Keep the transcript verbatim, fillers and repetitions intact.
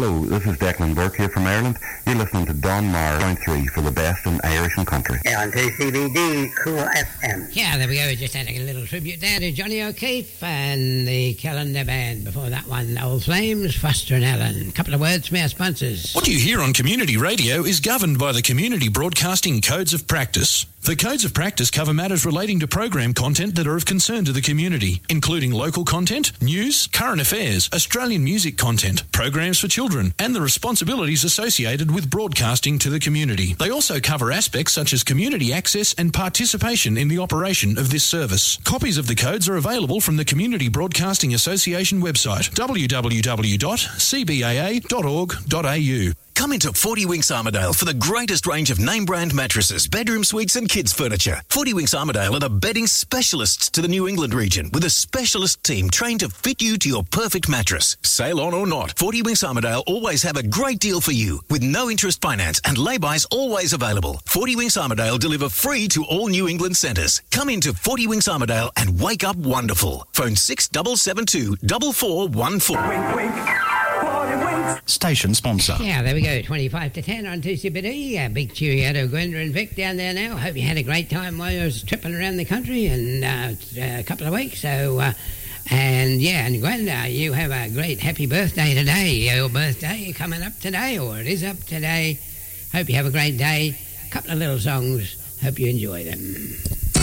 Hello, this is Declan Burke here from Ireland. You're listening to Don Mar point three for the best in Irish and country. Yeah, on two C B D, Cool F M. Yeah, there we go. Just had a little tribute there to Johnny O'Keefe and the Calendar Band. Before that one, Old Flames, Foster and Allen. A couple of words from our sponsors. What you hear on community radio is governed by the Community Broadcasting Codes of Practice. The Codes of Practice cover matters relating to program content that are of concern to the community, including local content, news, current affairs, Australian music content, programs for children, and the responsibilities associated with broadcasting to the community. They also cover aspects such as community access and participation in the operation of this service. Copies of the codes are available from the Community Broadcasting Association website, w w w dot c b a a dot org dot a u. Come into Forty Winks Armidale for the greatest range of name-brand mattresses, bedroom suites and kids' furniture. Forty Winks Armidale are the bedding specialists to the New England region, with a specialist team trained to fit you to your perfect mattress. Sail on or not, Forty Winks Armidale always have a great deal for you, with no interest finance and lay-bys always available. Forty Winks Armidale deliver free to all New England centres. Come into Forty Winks Armidale and wake up wonderful. Phone six seven seven two, four four one four. Wink, wink. Station sponsor. Yeah, there we go. twenty-five to ten on two C B D. Uh, big cheerio to Gwenda and Vic down there now. Hope you had a great time while you was tripping around the country and uh, a couple of weeks. So, uh, and yeah, and Gwenda, you have a great happy birthday today. Your birthday coming up today, or it is up today. Hope you have a great day. A couple of little songs. Hope you enjoy them.